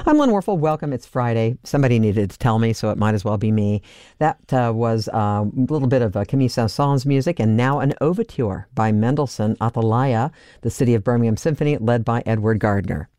I'm Lynn Warfel. Welcome. It's Friday. Somebody needed to tell me, so it might as well be me. That was a little bit of Camille Saint-Saëns music, and now an overture by Mendelssohn, Atalaya, the City of Birmingham Symphony, led by Edward Gardner.